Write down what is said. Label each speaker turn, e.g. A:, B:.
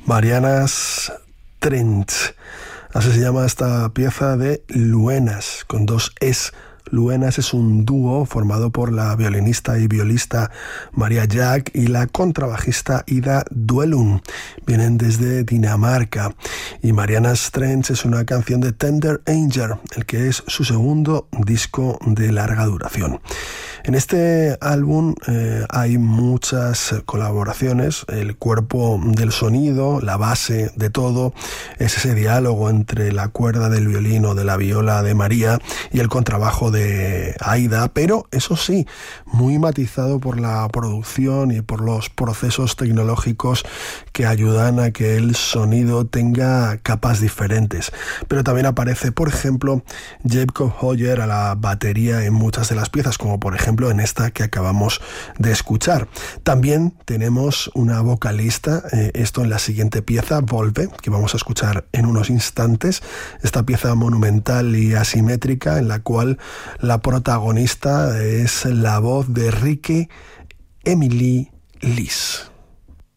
A: Marianas Trench. Así se llama esta pieza de Luenas, con 2 es. Luenas es un dúo formado por la violinista y violista Maria Jack y la contrabajista Ida Duelund. Vienen desde Dinamarca. Y Marianas Trench es una canción de Tender Angel, el que es su segundo disco de larga duración. En este álbum hay muchas colaboraciones. El cuerpo del sonido, la base de todo, es ese diálogo entre la cuerda del violín o de la viola de María y el contrabajo de Aida, pero eso sí, muy matizado por la producción y por los procesos tecnológicos que ayudan a que el sonido tenga capas diferentes. Pero también aparece, por ejemplo, Jacob Hoyer a la batería en muchas de las piezas, como por ejemplo en esta que acabamos de escuchar. También tenemos una vocalista, esto en la siguiente pieza, Volve, que vamos a escuchar en unos instantes, esta pieza monumental y asimétrica en la cual la protagonista es la voz de Rike Emilie Lis.